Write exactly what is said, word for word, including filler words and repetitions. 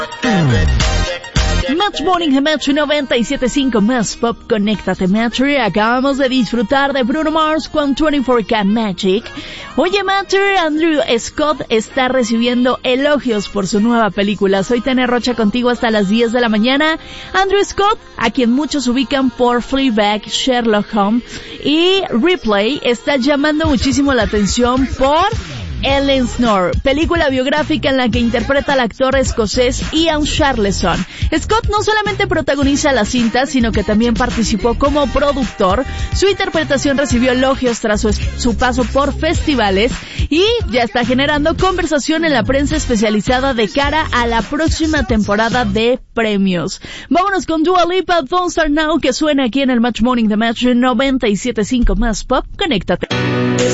Match Morning de Metro noventa y siete punto cinco más Pop, conéctate Metro. Acabamos de disfrutar de Bruno Mars con veinticuatro K Magic. Oye Metro, Andrew Scott está recibiendo elogios por su nueva película. Soy Tania Rocha contigo hasta las diez de la mañana. Andrew Scott, a quien muchos ubican por Fleabag, Sherlock Holmes y Ripley, está llamando muchísimo la atención por Ellen Snow, película biográfica en la que interpreta al actor escocés Ian Charleson. Scott no solamente protagoniza la cinta, sino que también participó como productor. Su interpretación recibió elogios tras su, su paso por festivales y ya está generando conversación en la prensa especializada de cara a la próxima temporada de premios. Vámonos con Dua Lipa, Don't Start Now, que suena aquí en el Match Morning de Match noventa y siete punto cinco más Pop. Conéctate.